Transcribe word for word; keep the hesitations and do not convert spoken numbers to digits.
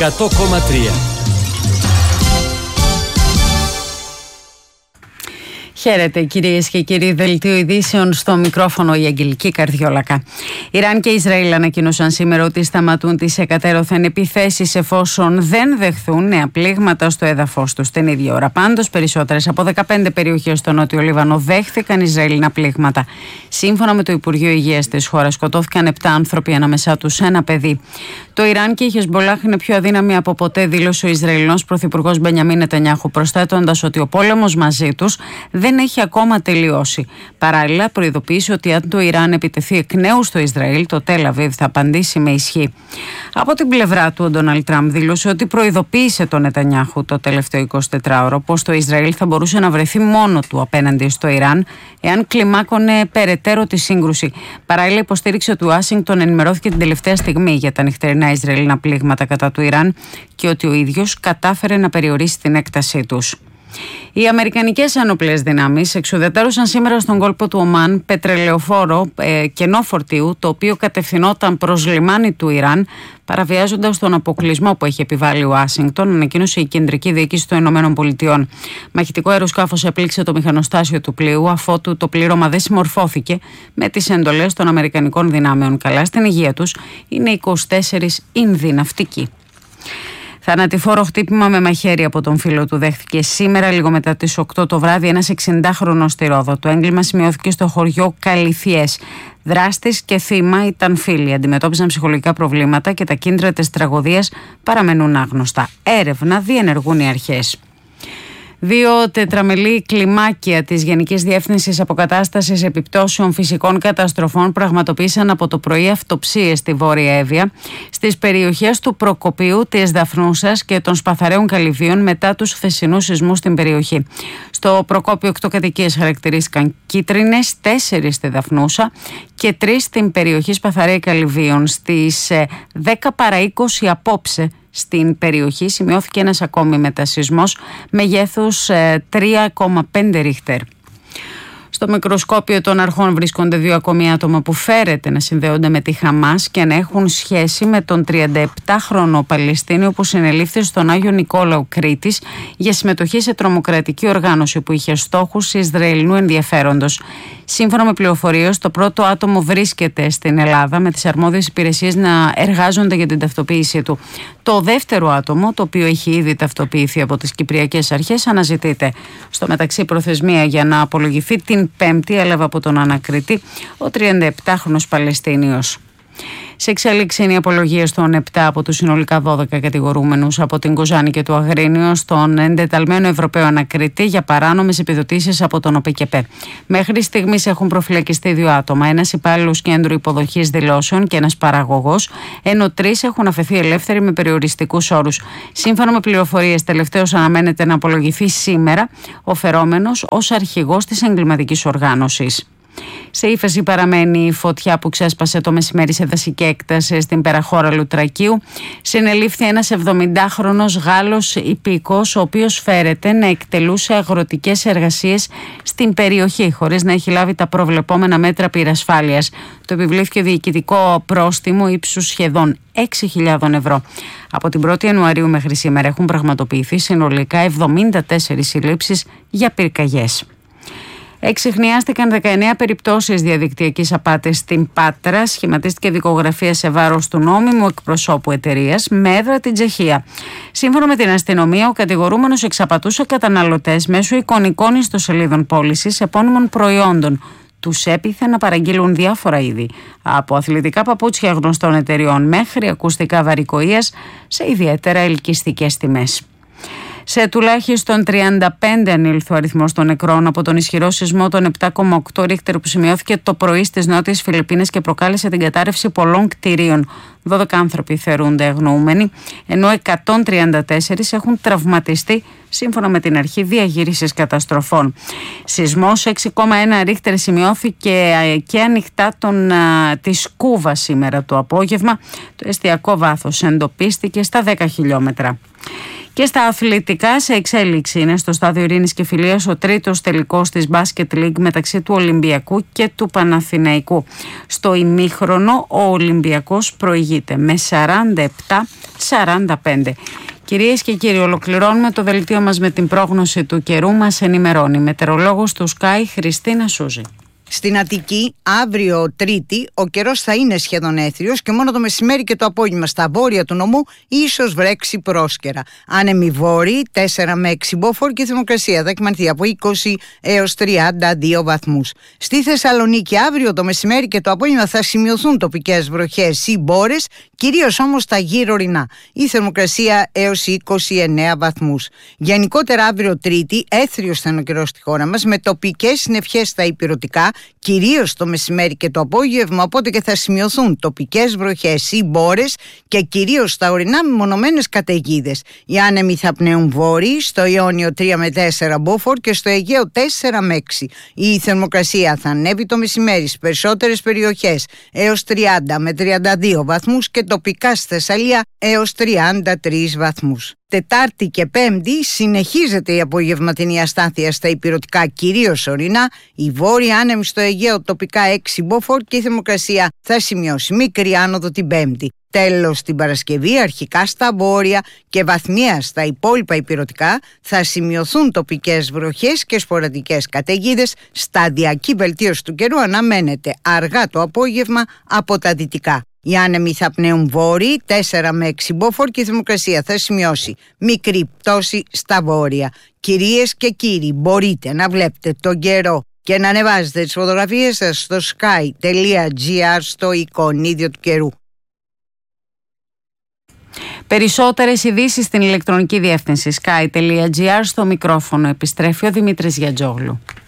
εκατό κόμμα τρία. Χαίρετε κυρίες και κύριοι, δελτίο ειδήσεων, στο μικρόφωνο η Αγγελική Καρδιόλακα. Ιράν και Ισραήλ ανακοίνωσαν σήμερα ότι σταματούν τις εκατέρωθεν επιθέσεις εφόσον δεν δεχθούν νέα πλήγματα στο έδαφος τους την ίδια ώρα. Πάντως, περισσότερες από δεκαπέντε περιοχές στο Νότιο Λίβανο δέχθηκαν Ισραηλινά πλήγματα. Σύμφωνα με το Υπουργείο Υγείας της χώρας, σκοτώθηκαν επτά άνθρωποι, ανάμεσά τους ένα παιδί. Το Ιράν και η Χεσμπολάχ είναι πιο αδύναμοι από ποτέ, δήλωσε ο Ισραηλινός Πρωθυπουργός Μπενιαμίν Νετανιάχου, προσθέτοντας ότι ο πόλεμος μαζί τους δεν έχει ακόμα τελειώσει. Παράλληλα, προειδοποίησε ότι αν το Ιράν επιτεθεί εκ νέου στο Ισραήλ, το Τελ Αβίβ θα απαντήσει με ισχύ. Από την πλευρά του, ο Ντόναλντ Τραμπ δήλωσε ότι προειδοποίησε τον Νετανιάχου το τελευταίο εικοσιτετράωρο πως το Ισραήλ θα μπορούσε να βρεθεί μόνο του απέναντι στο Ιράν εάν κλιμάκωνε περαιτέρω τη σύγκρουση. Παράλληλα, υποστήριξε ότι Ουάσιγκτον ενημερώθηκε την τελευταία στιγμή για τα νυχτερινά Ισραηλινά πλήγματα κατά του Ιράν και ότι ο ίδιος κατάφερε να περιορίσει την έκτασή τους. Οι αμερικανικές ένοπλες δυνάμεις εξουδετερώσαν σήμερα στον κόλπο του Ομάν πετρελαιοφόρο ε, κενό φορτίου, το οποίο κατευθυνόταν προς λιμάνι του Ιράν, παραβιάζοντας τον αποκλεισμό που έχει επιβάλει η Ουάσιγκτον, ανακοίνωσε η κεντρική διοίκηση των Ηνωμένων Πολιτειών. Μαχητικό αεροσκάφος έπληξε το μηχανοστάσιο του πλοίου, αφότου το πλήρωμα δεν συμμορφώθηκε με τις εντολές των αμερικανικών δυνάμεων. Καλά στην υγεία τους είναι είκοσι τέσσερις Ίνδιοι ναυτικοί. Θανατηφόρο χτύπημα με μαχαίρι από τον φίλο του δέχθηκε σήμερα λίγο μετά τις οκτώ το βράδυ ένας εξηντάχρονος στη Ρόδο. Το έγκλημα σημειώθηκε στο χωριό Καλυθιές. Δράστης και θύμα ήταν φίλοι. Αντιμετώπιζαν ψυχολογικά προβλήματα και τα κίνητρα της τραγωδίας παραμένουν άγνωστα. Έρευνα διενεργούν οι αρχές. Δύο τετραμελή κλιμάκια της Γενικής Διεύθυνσης Αποκατάστασης Επιπτώσεων Φυσικών Καταστροφών πραγματοποίησαν από το πρωί αυτοψίες στη Βόρεια Εύβοια, στις περιοχές του Προκοπίου, της Δαφνούσας και των Σπαθαραίων Καλυβίων μετά τους χθεσινούς σεισμούς στην περιοχή. Στο Προκόπιο, οκτώ κατοικίες χαρακτηρίστηκαν κίτρινες, τέσσερις στη Δαφνούσα και τρεις στην περιοχή Σπαθαραίων Καλυβίων. Στις δέκα παρά είκοσι απόψε στην περιοχή σημειώθηκε ένας ακόμη μετασεισμός μεγέθους τρία κόμμα πέντε ρίχτερ. Στο μικροσκόπιο των αρχών βρίσκονται δύο ακόμη άτομα που φέρεται να συνδέονται με τη Χαμάς και να έχουν σχέση με τον τριανταεπτάχρονο Παλαιστίνιο που συνελήφθη στον Άγιο Νικόλαο Κρήτης για συμμετοχή σε τρομοκρατική οργάνωση που είχε στόχους Ισραηλινού ενδιαφέροντος. Σύμφωνα με πληροφορίες, το πρώτο άτομο βρίσκεται στην Ελλάδα με τις αρμόδιες υπηρεσίες να εργάζονται για την ταυτοποίησή του. Το δεύτερο άτομο, το οποίο έχει ήδη ταυτοποιηθεί από τις Κυπριακές Αρχές, αναζητείται. Στο μεταξύ, προθεσμία για να απολογηθεί την Πέμπτη έλαβε από τον ανακριτή ο τριανταεπτάχρονος Παλαιστίνιος. Σε εξέλιξη είναι οι απολογίες των επτά από τους συνολικά δώδεκα κατηγορούμενους από την Κοζάνη και του Αγρίνιο στον εντεταλμένο Ευρωπαίο ανακριτή για παράνομες επιδοτήσεις από τον ΟΠΕΚΕΠΕ. Μέχρι στιγμής έχουν προφυλακιστεί δύο άτομα, ένας υπάλληλος κέντρου υποδοχής δηλώσεων και ένας παραγωγός, ενώ τρεις έχουν αφαιθεί ελεύθεροι με περιοριστικούς όρους. Σύμφωνα με πληροφορίες, τελευταίος αναμένεται να απολογηθεί σήμερα ο φερόμενος ως αρχηγός της εγκληματικής οργάνωσης. Σε ύφεση παραμένει η φωτιά που ξέσπασε το μεσημέρι σε δασική έκταση στην περαχώρα Λουτρακίου. Συνελήφθη ένας εβδομηντάχρονος Γάλλος υπήκος, ο οποίος φέρεται να εκτελούσε αγροτικές εργασίες στην περιοχή χωρίς να έχει λάβει τα προβλεπόμενα μέτρα πυρασφάλειας. Το επιβλήθηκε διοικητικό πρόστιμο ύψους σχεδόν έξι χιλιάδες ευρώ. Από την πρώτη Ιανουαρίου μέχρι σήμερα έχουν πραγματοποιηθεί συνολικά εβδομήντα τέσσερις συλλήψεις για πυρκαγιές. Εξιχνιάστηκαν δεκαεννέα περιπτώσεις διαδικτυακής απάτης στην Πάτρα. Σχηματίστηκε δικογραφία σε βάρος του νόμιμου εκπροσώπου εταιρείας με έδρα την Τσεχία. Σύμφωνα με την αστυνομία, ο κατηγορούμενος εξαπατούσε καταναλωτές μέσω εικονικών ιστοσελίδων πώλησης επώνυμων προϊόντων. Τους έπιθε να παραγγείλουν διάφορα είδη, από αθλητικά παπούτσια γνωστών εταιριών μέχρι ακουστικά βαρικοείας σε ιδιαίτερα ελκυστικές τιμές. Σε τουλάχιστον τριάντα πέντε ανήλθε ο αριθμός των νεκρών από τον ισχυρό σεισμό των επτά κόμμα οκτώ ρίχτερ που σημειώθηκε το πρωί στις νότιες Φιλιππίνες και προκάλεσε την κατάρρευση πολλών κτηρίων. δώδεκα άνθρωποι θεωρούνται αγνοούμενοι, ενώ εκατόν τριάντα τέσσερις έχουν τραυματιστεί σύμφωνα με την Αρχή Διαχείρισης Καταστροφών. Σεισμός έξι κόμμα ένα ρίχτερ σημειώθηκε και ανοιχτά των, α, της Κούβα σήμερα το απόγευμα. Το εστιακό βάθος εντοπίστηκε στα δέκα χιλιόμετρα. Και στα αθλητικά, σε εξέλιξη είναι στο στάδιο Ειρήνης και Φιλίας ο τρίτος τελικός της Basket League μεταξύ του Ολυμπιακού και του Παναθηναϊκού. Στο ημίχρονο ο Ολυμπιακός προηγείται με σαράντα επτά σαράντα πέντε. Κυρίες και κύριοι, ολοκληρώνουμε το δελτίο μας με την πρόγνωση του καιρού. Μας ενημερώνει η μετεωρολόγος του Sky Χριστίνα Σούζη. Στην Αττική, αύριο Τρίτη, ο καιρός θα είναι σχεδόν έθριος και μόνο το μεσημέρι και το απόγευμα στα βόρεια του νομού ίσως βρέξει πρόσκαιρα. Άνεμοι βόρειοι, τέσσερα με έξι μποφόρ και η θερμοκρασία θα εκμανθεί από είκοσι έως τριάντα δύο βαθμούς. Στη Θεσσαλονίκη, αύριο το μεσημέρι και το απόγευμα θα σημειωθούν τοπικές βροχές ή μπόρες, κυρίως όμως τα γύρω ορεινά. Η θερμοκρασία έως είκοσι εννέα βαθμούς. Γενικότερα, αύριο Τρίτη, έθριος θα είναι ο καιρός στη χώρα μας, με τοπικές συννεφιές στα ηπειρωτικά, κυρίως το μεσημέρι και το απόγευμα, οπότε και θα σημειωθούν τοπικές βροχές ή μπόρες και κυρίως στα ορεινά μεμονωμένες καταιγίδες. Οι άνεμοι θα πνέουν βόρειοι, στο Ιόνιο τρία με τέσσερα μποφόρ και στο Αιγαίο τέσσερα με έξι. Η θερμοκρασία θα ανέβει το μεσημέρι στις περισσότερες περιοχές έως τριάντα με τριάντα δύο βαθμούς και τοπικά στη Θεσσαλία έως τριάντα τρεις βαθμούς. Τετάρτη και Πέμπτη συνεχίζεται η απογευματινή αστάθεια στα ηπειρωτικά, κυρίως ορεινά. Η βόρεια άνεμη στο Αιγαίο τοπικά έξι μποφόρ και η θερμοκρασία θα σημειώσει μικρή άνοδο την Πέμπτη. Τέλος, την Παρασκευή, αρχικά στα βόρεια και βαθμία στα υπόλοιπα ηπειρωτικά θα σημειωθούν τοπικές βροχές και σποραδικές καταιγίδες. Σταδιακή βελτίωση του καιρού αναμένεται αργά το απόγευμα από τα δυτικά. Οι άνεμοι θα πνέουν βόρειοι, τέσσερα με έξι μποφόρ και η θερμοκρασία θα σημειώσει μικρή πτώση στα βόρεια. Κυρίες και κύριοι, μπορείτε να βλέπετε τον καιρό και να ανεβάζετε τις φωτογραφίες σας στο sky.gr στο εικονίδιο του καιρού. Περισσότερες ειδήσεις στην ηλεκτρονική διεύθυνση sky.gr. Στο μικρόφωνο επιστρέφει ο Δημήτρης Γιατζόγλου.